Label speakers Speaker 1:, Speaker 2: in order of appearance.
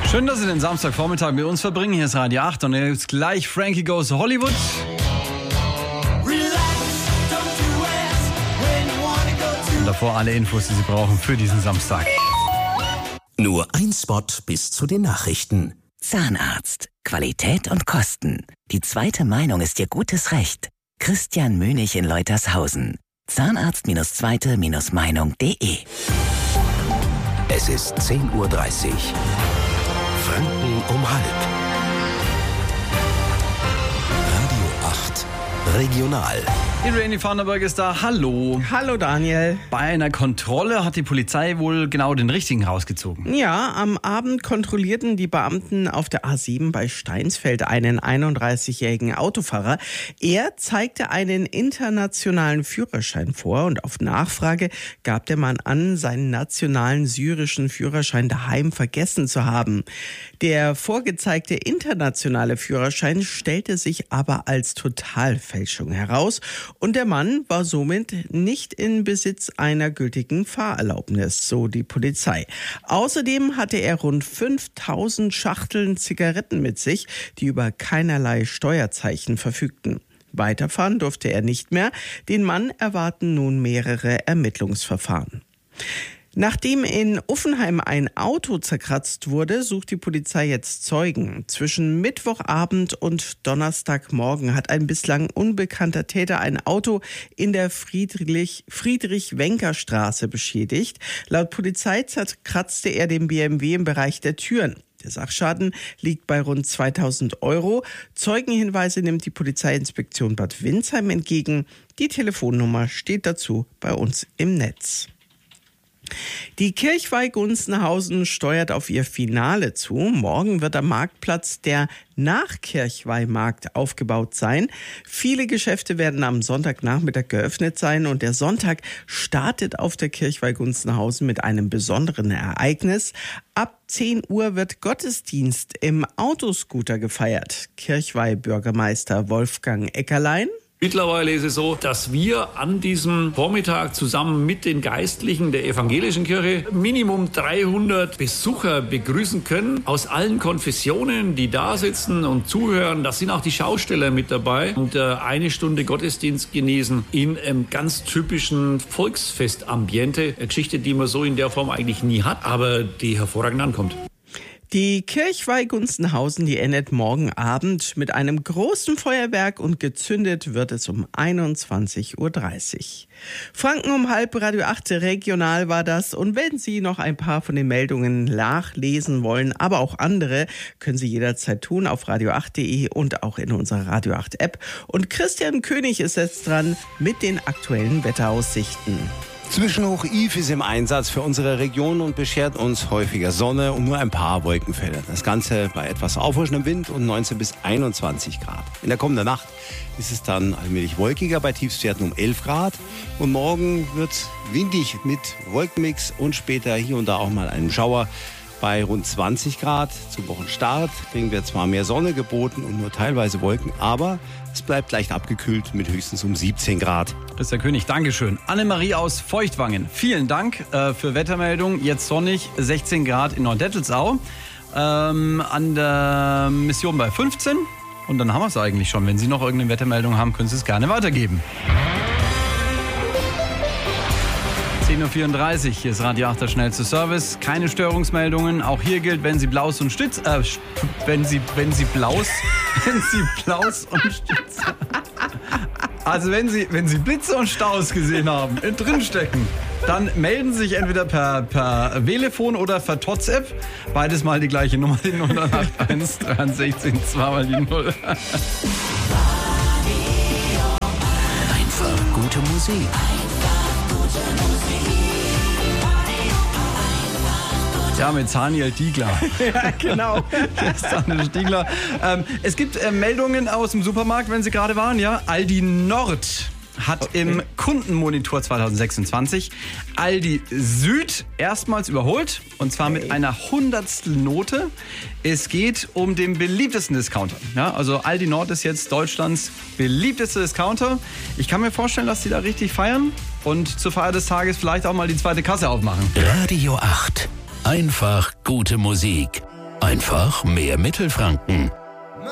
Speaker 1: Schön, dass Sie den Samstagvormittag mit uns verbringen. Hier ist Radio 8 und jetzt gleich Frankie Goes to Hollywood. Und davor alle Infos, die Sie brauchen für diesen Samstag.
Speaker 2: Nur ein Spot bis zu den Nachrichten.
Speaker 3: Zahnarzt. Qualität und Kosten. Die zweite Meinung ist Ihr gutes Recht. Christian Mönig in Leutershausen. Zahnarzt-zweite-meinung.de.
Speaker 2: Es ist 10:30 Uhr. Franken um halb. Radio 8. Regional.
Speaker 1: Irene Vandenberg ist da. Hallo.
Speaker 4: Hallo Daniel.
Speaker 1: Bei einer Kontrolle hat die Polizei wohl genau den richtigen rausgezogen.
Speaker 4: Ja, am Abend kontrollierten die Beamten auf der A7 bei Steinsfeld einen 31-jährigen Autofahrer. Er zeigte einen internationalen Führerschein vor und auf Nachfrage gab der Mann an, seinen nationalen syrischen Führerschein daheim vergessen zu haben. Der vorgezeigte internationale Führerschein stellte sich aber als Totalfälschung heraus. Und der Mann war somit nicht in Besitz einer gültigen Fahrerlaubnis, so die Polizei. Außerdem hatte er rund 5000 Schachteln Zigaretten mit sich, die über keinerlei Steuerzeichen verfügten. Weiterfahren durfte er nicht mehr. Den Mann erwarten nun mehrere Ermittlungsverfahren. Nachdem in Uffenheim ein Auto zerkratzt wurde, sucht die Polizei jetzt Zeugen. Zwischen Mittwochabend und Donnerstagmorgen hat ein bislang unbekannter Täter ein Auto in der Friedrich-Wencker-Straße beschädigt. Laut Polizei zerkratzte er den BMW im Bereich der Türen. Der Sachschaden liegt bei rund 2000 €. Zeugenhinweise nimmt die Polizeiinspektion Bad Windsheim entgegen. Die Telefonnummer steht dazu bei uns im Netz. Die Kirchweih Gunzenhausen steuert auf ihr Finale zu. Morgen wird am Marktplatz der Nach-Kirchweih-Markt aufgebaut sein. Viele Geschäfte werden am Sonntagnachmittag geöffnet sein und der Sonntag startet auf der Kirchweih Gunzenhausen mit einem besonderen Ereignis. Ab 10 Uhr wird Gottesdienst im Autoscooter gefeiert. Kirchweih-Bürgermeister Wolfgang Eckerlein.
Speaker 5: Mittlerweile ist es so, dass wir an diesem Vormittag zusammen mit den Geistlichen der evangelischen Kirche Minimum 300 Besucher begrüßen können. Aus allen Konfessionen, die da sitzen und zuhören. Da sind auch die Schausteller mit dabei. Und eine Stunde Gottesdienst genießen in einem ganz typischen Volksfestambiente. Eine Geschichte, die man so in der Form eigentlich nie hat, aber die hervorragend ankommt.
Speaker 4: Die Kirchweih Gunzenhausen, die endet morgen Abend mit einem großen Feuerwerk und gezündet wird es um 21:30 Uhr. Franken um halb, Radio 8 Regional war das. Und wenn Sie noch ein paar von den Meldungen nachlesen wollen, aber auch andere, können Sie jederzeit tun auf radio8.de und auch in unserer Radio 8 App. Und Christian König ist jetzt dran mit den aktuellen Wetteraussichten.
Speaker 6: Zwischenhoch Yves ist im Einsatz für unsere Region und beschert uns häufiger Sonne und nur ein paar Wolkenfelder. Das Ganze bei etwas aufrischendem Wind und 19 bis 21 Grad. In der kommenden Nacht ist es dann allmählich wolkiger bei Tiefstwerten um 11 Grad. Und morgen wird es windig mit Wolkenmix und später hier und da auch mal einen Schauer. Bei rund 20 Grad zum Wochenstart kriegen wir zwar mehr Sonne geboten und nur teilweise Wolken, aber es bleibt leicht abgekühlt mit höchstens um 17 Grad.
Speaker 1: Christian König, Dankeschön. Annemarie aus Feuchtwangen, vielen Dank für Wettermeldung. Jetzt sonnig, 16 Grad in Neudettelsau. An der Mission bei 15. Und dann haben wir es eigentlich schon. Wenn Sie noch irgendeine Wettermeldung haben, können Sie es gerne weitergeben. 10:34 Uhr, hier ist Radio 8 der schnellste Service. Keine Störungsmeldungen. Auch hier gilt, wenn Sie Blaus und Stütz, wenn Sie Blaus und Stütz, also wenn Sie Blitze und Staus gesehen haben, drinstecken, dann melden Sie sich entweder per Telefon oder per TOTS-App. Beides mal die gleiche Nummer, die 0881 63 2 die 0.
Speaker 2: Einfach gute Musik.
Speaker 1: Ja, mit Daniel Diegler.
Speaker 4: Ja, genau.
Speaker 1: Das ist Daniel Diegler. Es gibt Meldungen aus dem Supermarkt, wenn Sie gerade waren, ja. Aldi Nord hat im Kundenmonitor 2026 Aldi Süd erstmals überholt. Und zwar mit einer 100. Note. Es geht um den beliebtesten Discounter. Ja, also Aldi Nord ist jetzt Deutschlands beliebtester Discounter. Ich kann mir vorstellen, dass die da richtig feiern. Und zur Feier des Tages vielleicht auch mal die zweite Kasse aufmachen.
Speaker 2: Radio 8. Einfach gute Musik. Einfach mehr Mittelfranken.